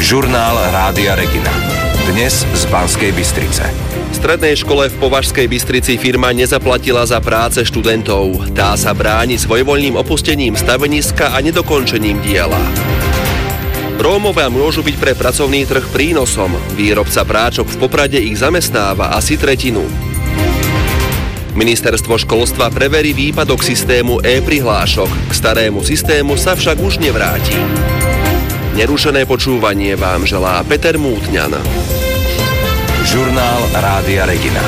Žurnál Rádia Regina. Dnes z Banskej Bystrice. V strednej škole v Považskej Bystrici firma nezaplatila za práce študentov. Tá sa bráni svojvoľným opustením staveniska a nedokončením diela. Rómovia môžu byť pre pracovný trh prínosom. Výrobca práčok v Poprade ich zamestnáva asi tretinu. Ministerstvo školstva preverí výpadok systému e-prihlášok. K starému systému sa však už nevráti. Nerušené počúvanie vám želá Peter Mútňan. Žurnál Rádia Regina.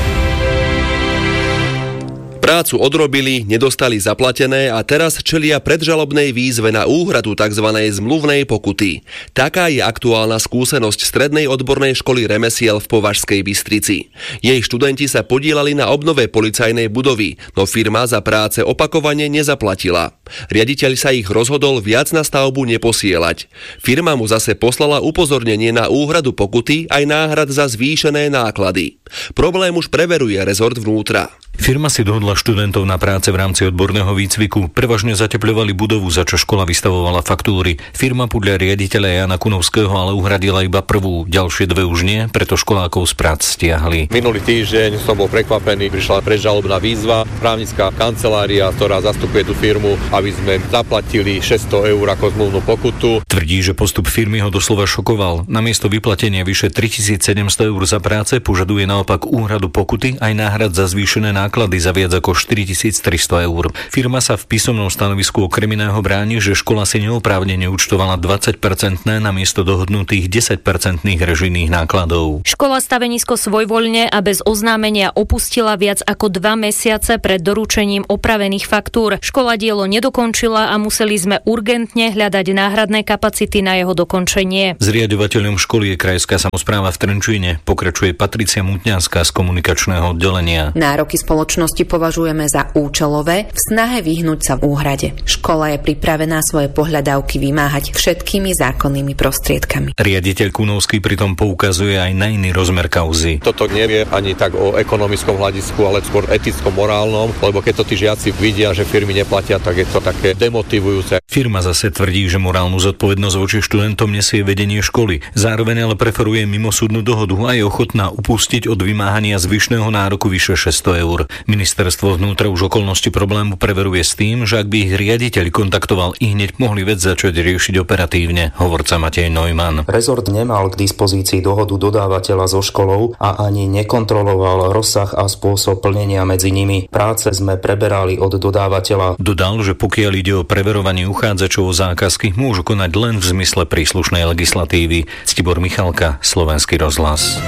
Prácu odrobili, nedostali zaplatené a teraz čelia predžalobnej výzve na úhradu tzv. Zmluvnej pokuty. Taká je aktuálna skúsenosť Strednej odbornej školy remesiel v Považskej Bystrici. Jej študenti sa podieľali na obnove policajnej budovy, no firma za práce opakovane nezaplatila. Riaditeľ sa ich rozhodol viac na stavbu neposielať. Firma mu zase poslala upozornenie na úhradu pokuty aj náhrad za zvýšené náklady. Problém už preveruje rezort vnútra. Firma si dohodla študentov na práce v rámci odborného výcviku. Prevažne zatepľovali budovu, za čo škola vystavovala faktúry. Firma podľa riaditeľa Jana Kunovského ale uhradila iba prvú, ďalšie dve už nie, preto školákov z prác stiahli. Minulý týždeň som bol prekvapený, prišla predžalobná výzva, právnická kancelária, ktorá zastupuje tú firmu, aby sme zaplatili 600 eur ako zmluvnú pokutu. Tvrdí, že postup firmy ho doslova šokoval. Namiesto vyplatenia vyše 3700 eur za práce požaduje naopak úhradu pokuty aj náhrad za zvýšené náklady za viac ako 4300 eur. Firma sa v písomnom stanovisku okrem iného bráni, že škola si neoprávnene účtovala 20% namiesto dohodnutých 10% režijných nákladov. Škola stavenisko svojvoľne a bez oznámenia opustila viac ako 2 mesiace pred doručením opravených faktúr. Škola dielo nedokončila a museli sme urgentne hľadať náhradné kapacity na jeho dokončenie. Zriaďovateľom školy je krajská samospráva v Trenčíne, pokračuje Patricia Mutňanská z komunikačného oddelenia. Nároky spoločnosti považujeme za účelové v snahe vyhnúť sa v úhrade. Škola je pripravená svoje pohľadávky vymáhať všetkými zákonnými prostriedkami. Riaditeľ Kunovský pritom poukazuje aj na iný rozmer kauzy. Toto nie je ani tak o ekonomickom hľadisku, ale skôr eticko-morálnom, lebo keď to tí žiaci vidia, že firmy neplatia, tak je to také demotivujúce. Firma zase tvrdí, že morálnu zodpovednosť voči študentom nesie vedenie školy. Zároveň ale preferuje mimosúdnu dohodu a je ochotná upustiť od vymáhania zvyšného nároku vyše 600 eur. Ministerstvo vnútra už okolnosti problému preveruje s tým, že ak by ich riaditeľ kontaktoval ihneď, mohli vec začať riešiť operatívne, hovorca Matej Neumann. Rezort nemal k dispozícii dohodu dodávateľa so školou a ani nekontroloval rozsah a spôsob plnenia medzi nimi. Práce sme preberali od dodávateľa. Dodal, že pokiaľ ide o preverovanie uchádzačov o zákazky, môžu konať len v zmysle príslušnej legislatívy. Ctibor Michalka, Slovenský rozhlas.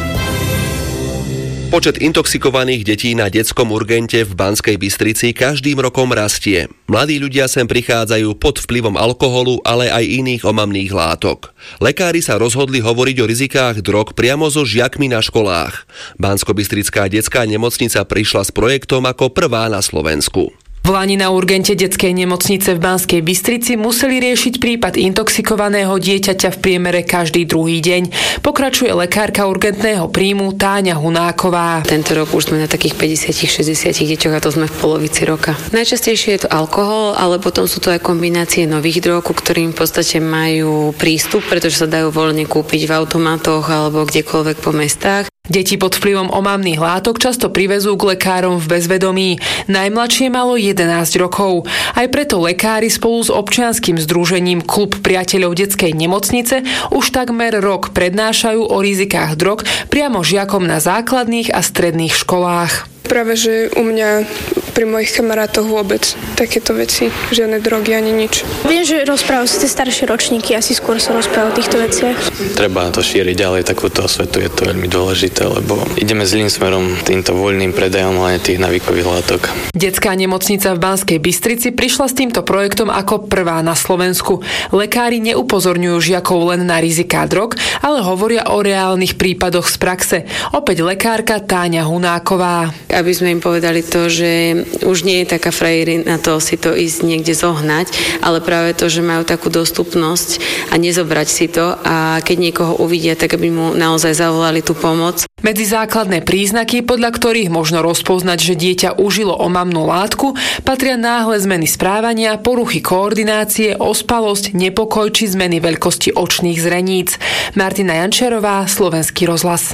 Počet intoxikovaných detí na detskom urgente v Banskej Bystrici každým rokom rastie. Mladí ľudia sem prichádzajú pod vplyvom alkoholu, ale aj iných omamných látok. Lekári sa rozhodli hovoriť o rizikách drog priamo so žiakmi na školách. Banskobystrická detská nemocnica prišla s projektom ako prvá na Slovensku. V lani na urgente detskej nemocnice v Banskej Bystrici museli riešiť prípad intoxikovaného dieťaťa v priemere každý druhý deň. Pokračuje lekárka urgentného príjmu Táňa Hunáková. Tento rok už sme na takých 50-60 deťoch a to sme v polovici roka. Najčastejšie je to alkohol, ale potom sú to aj kombinácie nových drog, ku ktorým v podstate majú prístup, pretože sa dajú voľne kúpiť v automatoch alebo kdekoľvek po mestách. Deti pod vplyvom omamných látok často privezú k lekárom v bezvedomí. Najmladšie malo 11 rokov. Aj preto lekári spolu s občianskym združením Klub priateľov detskej nemocnice už takmer rok prednášajú o rizikách drog priamo žiakom na základných a stredných školách. Práve, že u mňa pri mojich kamarátoch vôbec takéto veci, žiadne drogy ani nič. Viem, že rozprávajú si tie staršie ročníky, asi skôr sa rozprávajú o týchto veciach. Treba to šíriť ďalej, takúto osvetu, je to veľmi dôležité, lebo ideme zlým smerom týmto voľným predajom hlavne tých navykových látok. Detská nemocnica v Banskej Bystrici prišla s týmto projektom ako prvá na Slovensku. Lekári neupozorňujú žiakov len na riziká drog, ale hovoria o reálnych prípadoch z praxe. Opäť lekárka Táňa Hunáková. Aby sme im povedali to, že už nie je taká frajerina to si to ísť niekde zohnať, ale práve to, že majú takú dostupnosť a nezobrať si to a keď niekoho uvidia, tak aby mu naozaj zavolali tú pomoc. Medzi základné príznaky, podľa ktorých možno rozpoznať, že dieťa užilo omamnú látku, patria náhle zmeny správania, poruchy koordinácie, ospalosť, nepokoj či zmeny veľkosti očných zreníc. Martina Jančerová, Slovenský rozhlas.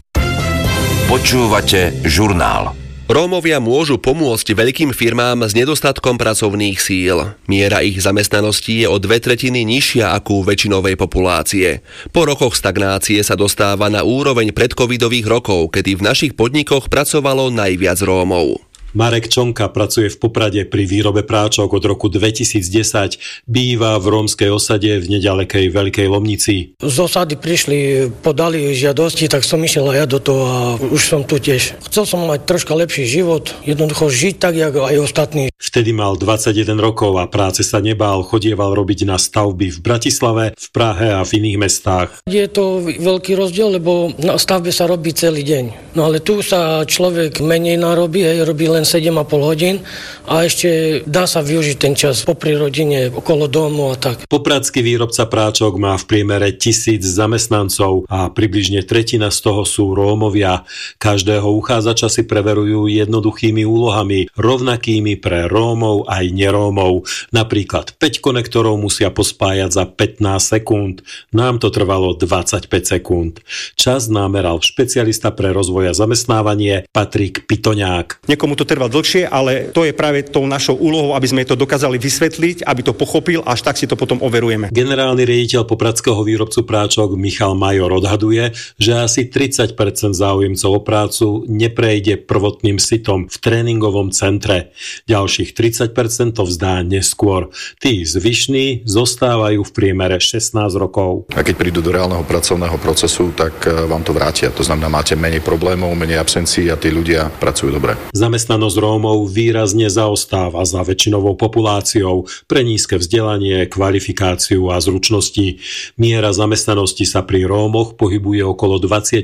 Počúvate žurnál. Rómovia môžu pomôcť veľkým firmám s nedostatkom pracovných síl. Miera ich zamestnanosti je o 2/3 nižšia ako u väčšinovej populácie. Po rokoch stagnácie sa dostáva na úroveň predcovidových rokov, kedy v našich podnikoch pracovalo najviac Rómov. Marek Čonka pracuje v Poprade pri výrobe práčok od roku 2010. Býva v rómskej osade v nedalekej Veľkej Lomnici. Z osady prišli, podali žiadosti, tak som išiel aj ja do toho a už som tu tiež. Chcel som mať troška lepší život, jednoducho žiť tak, ako aj ostatní. Vtedy mal 21 rokov a práce sa nebál, chodieval robiť na stavby v Bratislave, v Prahe a v iných mestách. Je to veľký rozdiel, lebo na stavbe sa robí celý deň. No ale tu sa človek menej narobí, robí len 7,5 hodín a ešte dá sa využiť ten čas popri rodine, okolo domu a tak. Popradský výrobca práčok má v priemere 1000 zamestnancov a približne tretina z toho sú Rómovia. Každého uchádzača si preverujú jednoduchými úlohami, rovnakými pre Rómov aj nerómov. Napríklad 5 konektorov musia pospájať za 15 sekúnd. Nám to trvalo 25 sekúnd. Čas námeral špecialista pre rozvoj a zamestnávanie Patrik Pitoňák. Niekomu to trvá dlhšie, ale to je práve tou našou úlohou, aby sme to dokázali vysvetliť, aby to pochopil, až tak si to potom overujeme. Generálny riaditeľ popradského výrobcu práčok Michal Major odhaduje, že asi 30% záujemcov o prácu neprejde prvotným sitom v tréningovom centre. Ďalších 30% to vzdá neskôr. Tí zvyšní zostávajú v priemere 16 rokov. A keď prídu do reálneho pracovného procesu, tak vám to vrátia. To znamená, máte menej problémov, menej absencií a tí ľudia pracujú dobre. Zamestnanosť Rómov výrazne zaostáva za väčšinovou populáciou pre nízke vzdelanie, kvalifikáciu a zručnosti. Miera zamestnanosti sa pri Rómoch pohybuje okolo 20%,